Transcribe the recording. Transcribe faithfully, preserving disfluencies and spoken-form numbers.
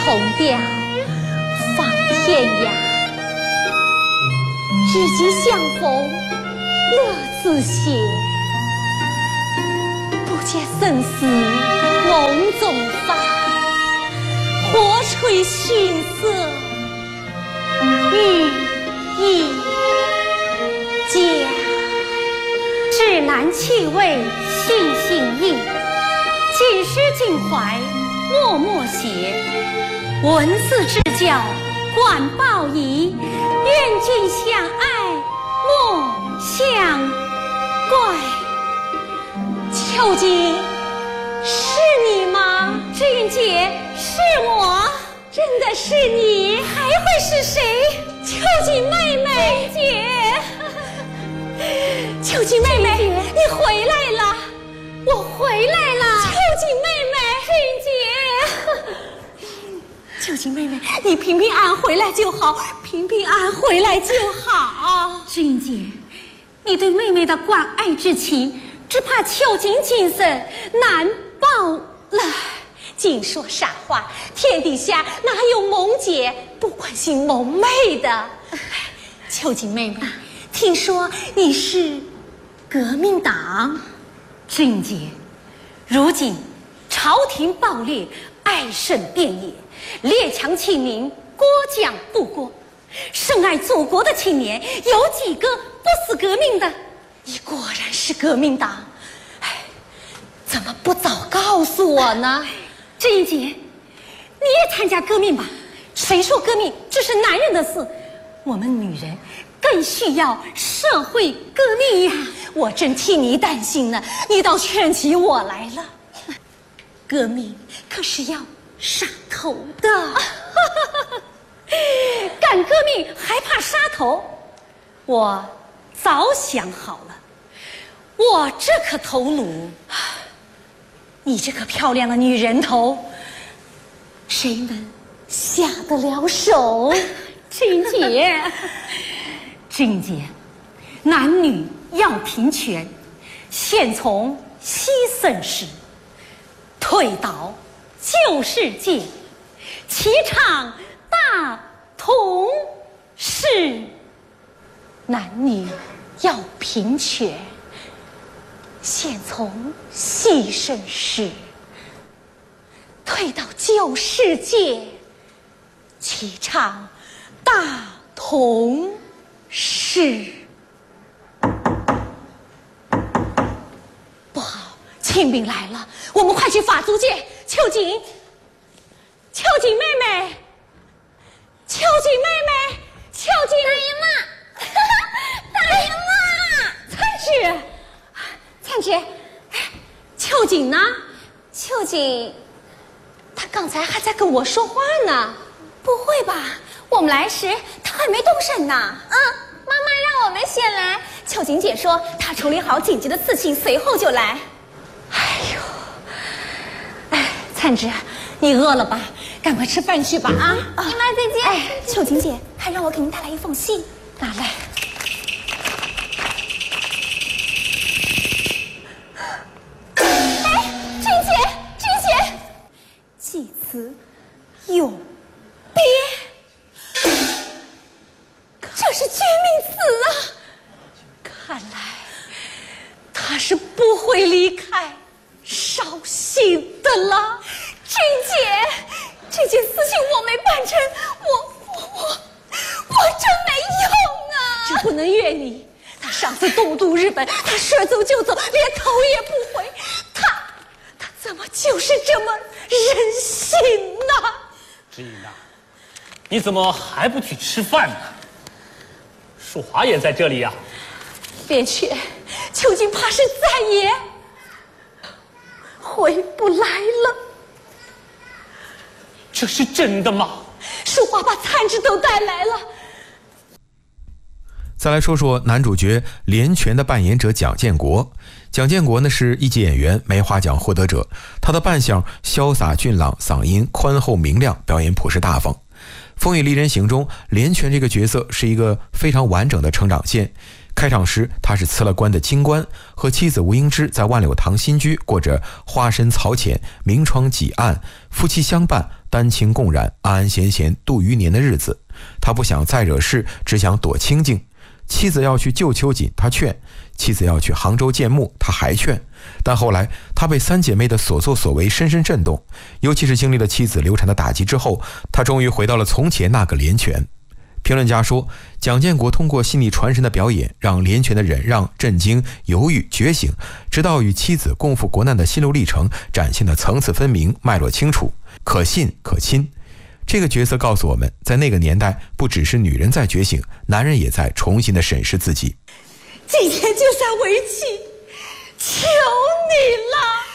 同调放天涯，知己相逢乐自歇，不见生死梦中发，火吹熏色欲一家。 至南气味信信应，尽诗尽怀默默写，文字至教管报仪，愿君相爱莫相怪。 秋瑾，是你吗？ 志云姐，是我。 真的是你？ 还会是谁？ 秋瑾妹妹。 姐， 秋瑾妹妹，你回来了， 我回来了。 秋瑾妹妹， 志云姐， 秋瑾妹妹，你平平安安回来就好，平平安安回来就好。 志云姐，你对妹妹的关爱之情，只怕秋瑾今生难报了。 净说傻话，天底下哪有萌姐不关心萌妹的？秋瑾妹妹，听说你是革命党？ 志云姐，如今朝廷暴烈，爱甚遍野，列强亲民，国将不过。深爱祖国的青年，有几个不是革命的？ 你果然是革命党，哎，怎么不早告诉我呢？ 志云姐，你也参加革命吧？谁说革命只是男人的事？我们女人更需要社会革命呀！ 我真替你担心呢，你倒劝起我来了。革命可是要杀头的， 干革命还怕杀头？我早想好了，我这颗头颅， 你这个漂亮的女人头，谁能下得了手？ 志云姐，志云姐，男女要平权，先从牺牲时，退到旧世界，提倡大同世。 男女要平权，先从牺牲时，退到旧世界，提倡大同世。不好，清兵来了，我们快去法租界。秋瑾，秋瑾妹妹，秋瑾妹妹，秋瑾大姨妈，大姨妈， 参旨，参旨。秋瑾呢？ 秋瑾， 她刚才还在跟我说话呢。 不会吧？我们来时她还没动身呢。嗯，妈妈让我们先来。秋瑾姐说她处理好紧急的事情，随后就来。 哎呦，哎，参旨，你饿了吧？赶快吃饭去吧啊！ 姨妈再见。哎，秋瑾姐还让我给您带来一封信， 拿来。 哎，志云姐，志云姐， 祭词永别，这是绝命词啊！看来他是不会离开绍兴的了。 志云姐，这件事情我没办成，我我我我真没用啊！ 这不能怨你。他上次东渡日本，他说走就走，连头也不回。他他怎么就是这么任性呢？ 志云呐，你怎么还不去吃饭呢？淑华也在这里呀、啊。 连雀，秋瑾怕是再也回不来了。 这是真的吗？ 淑华把参旨都带来了。 再来说说男主角连泉的扮演者蒋建国。蒋建国呢是一级演员，梅花奖获得者。他的扮相潇洒俊朗，嗓音宽厚明亮，表演朴实大方。《风雨丽人行》中，连泉这个角色是一个非常完整的成长线。 开场时他是辞了官的京官，和妻子吴英之在万柳堂新居，过着花深草浅、明窗几暗、夫妻相伴、丹青共染、安安闲闲度余年的日子。他不想再惹事，只想躲清静。妻子要去救秋瑾，他劝；妻子要去杭州见墓，他还劝。但后来他被三姐妹的所作所为深深震动，尤其是经历了妻子流产的打击之后，他终于回到了从前那个连泉。评论家说，蒋建国通过细腻传神的表演，让连泉的忍让、震惊、犹豫、觉醒，直到与妻子共赴国难的心路历程，展现的层次分明、脉络清楚，可信可亲。这个角色告诉我们，在那个年代，不只是女人在觉醒，男人也在重新的审视自己。 今天就算为妻，求你了。